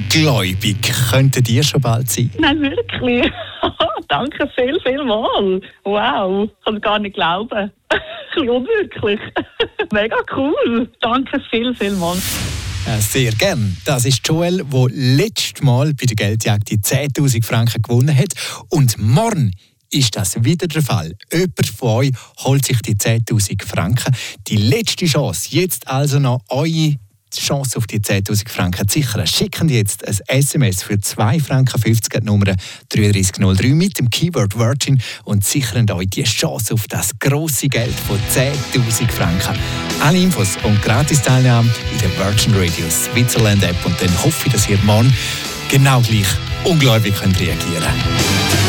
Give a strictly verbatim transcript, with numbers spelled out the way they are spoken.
ungläubig könnten die schon bald sein. Nein, wirklich. Danke viel, viel mal. Wow, ich kann es gar nicht glauben. Ein bisschen unwirklich. Mega cool. Danke viel, viel mal. Äh, sehr gern. Das ist Joel, der letztes Mal bei der Geldjagd die zehntausend Franken gewonnen hat. Und morgen ist das wieder der Fall. Jemand von euch holt sich die zehntausend Franken. Die letzte Chance, jetzt also noch eure Chance auf die zehntausend Franken zu sichern. Schicken jetzt ein S M S für zwei Franken fünfzig an die Nummer drei drei null drei mit dem Keyword Virgin und sichern euch die Chance auf das grosse Geld von zehntausend Franken. Alle Infos und Gratis-Teilnahme in der Virgin Radio Switzerland App und dann hoffe ich, dass ihr morgen genau gleich ungläubig könnt reagieren könnt.